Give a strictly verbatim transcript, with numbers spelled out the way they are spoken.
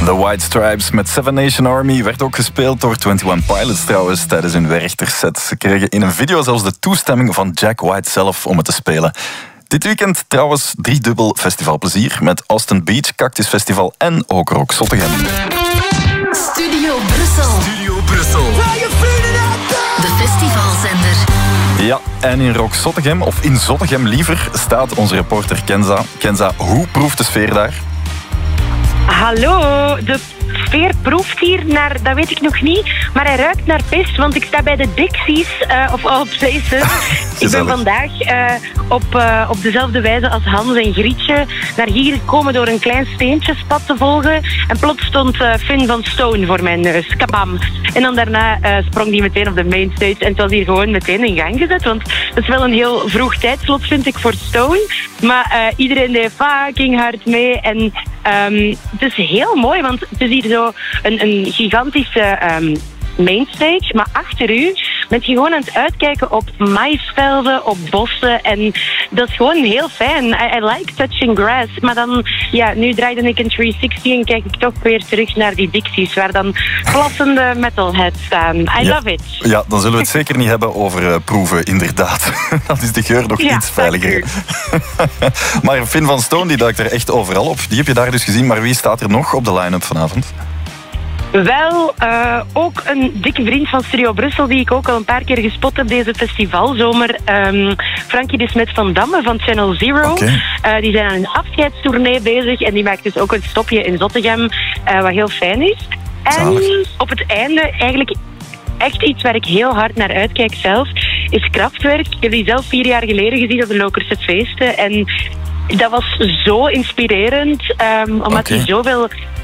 The White Stripes met Seven Nation Army werd ook gespeeld door eenentwintig Pilots trouwens tijdens hun Werchter-set. Ze kregen in een video zelfs de toestemming van Jack White zelf om het te spelen. Dit weekend trouwens driedubbel festivalplezier met Austin Beach, Cactus Festival en ook Rock Zottegem. Studio Brussel. Studio Brussel. De festivalzender. Ja, en in Rock Zottegem, of in Zottegem liever, staat onze reporter Kenza. Kenza, hoe proeft de sfeer daar? Hallo, de sfeer proeft hier naar, dat weet ik nog niet, maar hij ruikt naar pis, want ik sta bij de Dixies, uh, of all places. Ik ben vandaag uh, op, uh, op dezelfde wijze als Hans en Grietje naar hier gekomen door een klein steentjespad te volgen. En plots stond uh, Finn van Stone voor mijn neus. Kabam. En dan daarna uh, sprong die meteen op de mainstage en het was hier gewoon meteen in gang gezet, want het is wel een heel vroeg tijdslot, vind ik, voor Stone. Maar uh, iedereen deed fucking hard mee en um, het is heel mooi, want het is hier zo een, een gigantische um, mainstage, maar achter u bent je gewoon aan het uitkijken op maïsvelden, op bossen en dat is gewoon heel fijn. I, I like touching grass, maar dan, ja, nu draaide ik een driehonderdzestig en kijk ik toch weer terug naar die Dixies, waar dan plassende metalheads staan. I ja. love it. Ja, dan zullen we het zeker niet hebben over uh, proeven, inderdaad. Dan is de geur nog ja, iets veiliger. Maar Finn van Stone, die duikt er echt overal op. Die heb je daar dus gezien, maar wie staat er nog op de line-up vanavond? Wel, uh, ook een dikke vriend van Studio Brussel, die ik ook al een paar keer gespot heb deze festivalzomer. Um, Frankie de Smet van Damme van Channel Zero. Okay. Uh, die zijn aan een afscheidstournee bezig en die maakt dus ook een stopje in Zottegem, uh, wat heel fijn is. Zalig. En op het einde eigenlijk echt iets waar ik heel hard naar uitkijk zelf, is Kraftwerk. Ik heb die zelf vier jaar geleden gezien op de Lokerse Feesten en dat was zo inspirerend, um, omdat Okay. hij zoveel